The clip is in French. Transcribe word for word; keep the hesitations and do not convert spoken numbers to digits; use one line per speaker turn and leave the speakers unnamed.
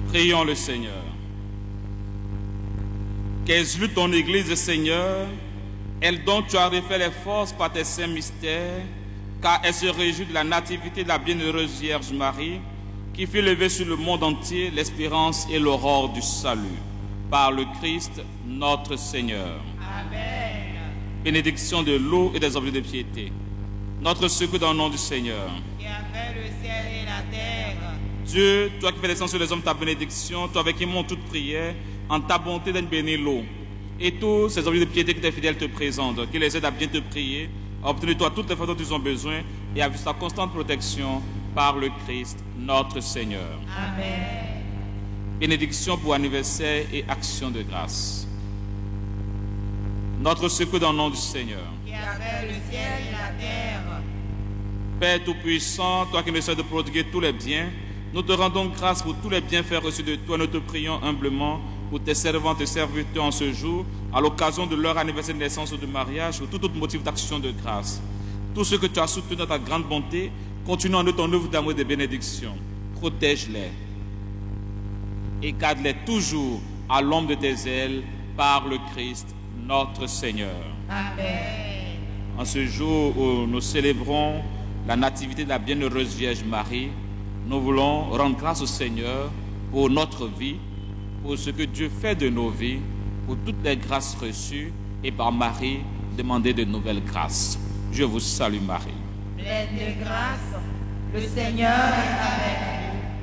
Prions le Seigneur. Qu'exulte ton Église, Seigneur, elle dont tu as refait les forces par tes saints mystères, car elle se réjouit de la nativité de la bienheureuse Vierge Marie, qui fit lever sur le monde entier l'espérance et l'aurore du salut. Par le Christ, notre Seigneur.
Amen.
Bénédiction de l'eau et des objets de piété. Notre secours dans le nom du Seigneur.
Qui a fait le ciel et la terre.
Dieu, toi qui fais descendre sur les hommes ta bénédiction, toi avec qui monte toute prière, en ta bonté d'être béni l'eau. Et tous ces objets de piété que tes fidèles te présentent, qui les aident à bien te prier, à obtenir de toi toutes les fois dont ils ont besoin et à vivre ta constante protection par le Christ, notre Seigneur.
Amen.
Bénédiction pour anniversaire et action de grâce. Notre secours dans le nom du Seigneur.
Qui a fait le ciel et la terre.
Père Tout-Puissant, toi qui ne cesses de prodiguer tous les biens, nous te rendons grâce pour tous les bienfaits reçus de toi. Nous te prions humblement pour tes servantes et serviteurs en ce jour, à l'occasion de leur anniversaire de naissance ou de mariage, ou tout autre motif d'action de grâce. Tous ceux que tu as soutenus dans ta grande bonté, continue en eux ton œuvre d'amour et de bénédiction. Protège-les et garde-les toujours à l'ombre de tes ailes par le Christ, notre Seigneur.
Amen.
En ce jour où nous célébrons la nativité de la bienheureuse Vierge Marie, nous voulons rendre grâce au Seigneur pour notre vie, pour ce que Dieu fait de nos vies, pour toutes les grâces reçues, et par Marie, demander de nouvelles grâces. Je vous salue Marie.
Pleine de grâce, le Seigneur est avec vous.